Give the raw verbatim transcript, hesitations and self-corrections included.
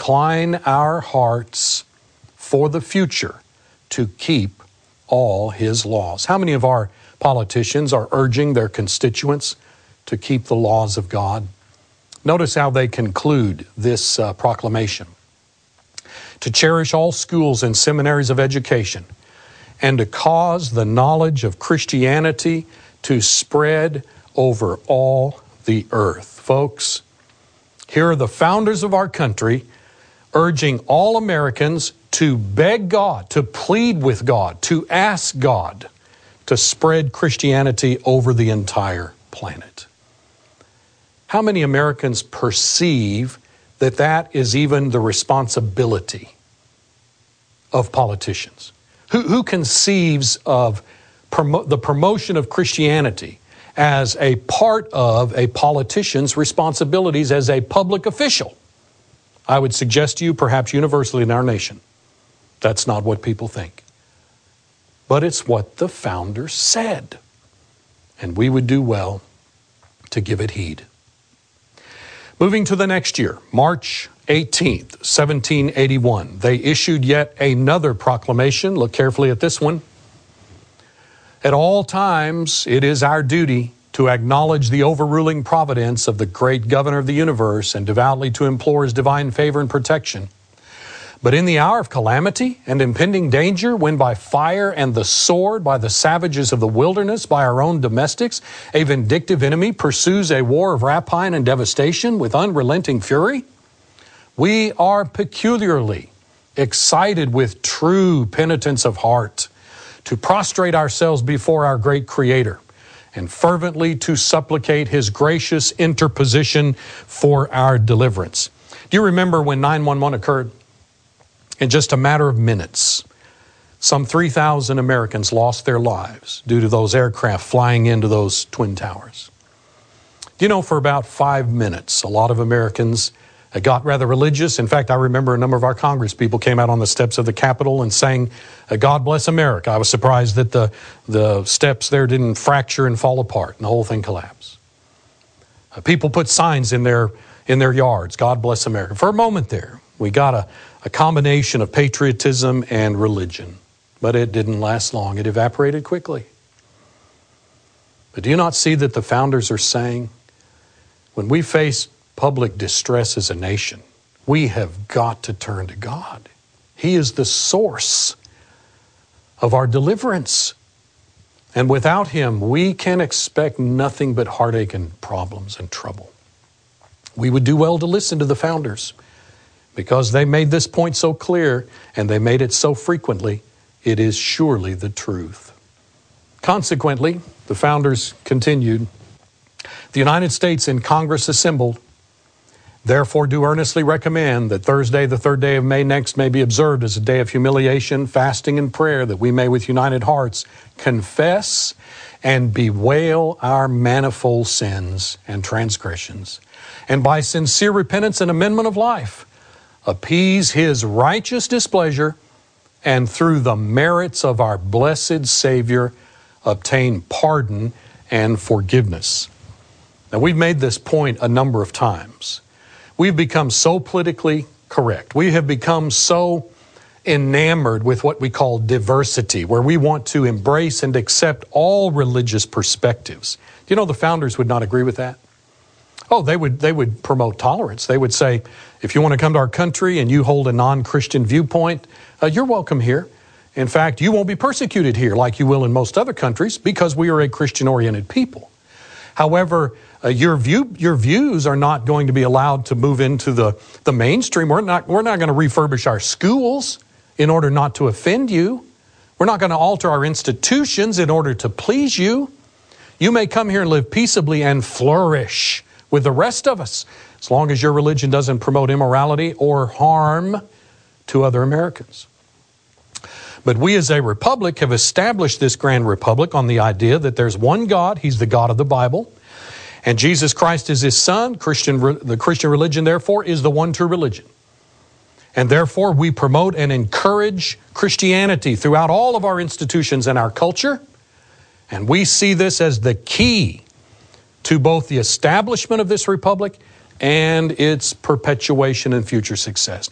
incline our hearts for the future to keep all His laws. How many of our politicians are urging their constituents to keep the laws of God? Notice how they conclude this uh, proclamation. To cherish all schools and seminaries of education, and to cause the knowledge of Christianity to spread over all the earth. Folks, here are the founders of our country urging all Americans to beg God, to plead with God, to ask God to spread Christianity over the entire planet. How many Americans perceive that that is even the responsibility of politicians? Who, who conceives of promo- the promotion of Christianity as a part of a politician's responsibilities as a public official? I would suggest to you, perhaps universally in our nation, that's not what people think. But it's what the founders said. And we would do well to give it heed. Moving to the next year, March eighteenth, seventeen eighty-one, they issued yet another proclamation. Look carefully at this one. At all times, it is our duty to acknowledge the overruling providence of the great governor of the universe and devoutly to implore His divine favor and protection. But in the hour of calamity and impending danger, when by fire and the sword, by the savages of the wilderness, by our own domestics, a vindictive enemy pursues a war of rapine and devastation with unrelenting fury, we are peculiarly excited with true penitence of heart to prostrate ourselves before our great Creator and fervently to supplicate His gracious interposition for our deliverance. Do you remember when nine one one occurred? In just a matter of minutes, some three thousand Americans lost their lives due to those aircraft flying into those Twin Towers. Do you know, for about five minutes, a lot of Americans got rather religious. In fact, I remember a number of our Congress people came out on the steps of the Capitol and sang, "God Bless America." I was surprised that the, the steps there didn't fracture and fall apart and the whole thing collapsed. Uh, people put signs in their, in their yards, "God Bless America." For a moment there, we got a, a combination of patriotism and religion. But it didn't last long. It evaporated quickly. But do you not see that the founders are saying, when we face public distress as a nation, we have got to turn to God. He is the source of our deliverance. And without Him, we can expect nothing but heartache and problems and trouble. We would do well to listen to the founders, because they made this point so clear and they made it so frequently. It is surely the truth. Consequently, the founders continued, "The United States in Congress assembled, therefore do earnestly recommend that Thursday, the third day of May next, may be observed as a day of humiliation, fasting, and prayer, that we may with united hearts confess and bewail our manifold sins and transgressions, and by sincere repentance and amendment of life, appease His righteous displeasure, and through the merits of our blessed Savior, obtain pardon and forgiveness." Now, we've made this point a number of times. We've become so politically correct. We have become so enamored with what we call diversity, where we want to embrace and accept all religious perspectives. Do you know the founders would not agree with that? Oh, they would they would promote tolerance. They would say, if you want to come to our country and you hold a non-Christian viewpoint, uh, you're welcome here. In fact, you won't be persecuted here like you will in most other countries, because we are a Christian-oriented people. However, uh, your view your views are not going to be allowed to move into the, the mainstream. We're not we're not going to refurbish our schools in order not to offend you. We're not going to alter our institutions in order to please you. You may come here and live peaceably and flourish with the rest of us, as long as your religion doesn't promote immorality or harm to other Americans. But we as a republic have established this grand republic on the idea that there's one God. He's the God of the Bible. And Jesus Christ is His Son. Christian, the Christian religion, therefore, is the one true religion. And therefore, we promote and encourage Christianity throughout all of our institutions and our culture. And we see this as the key to both the establishment of this republic and its perpetuation and future success.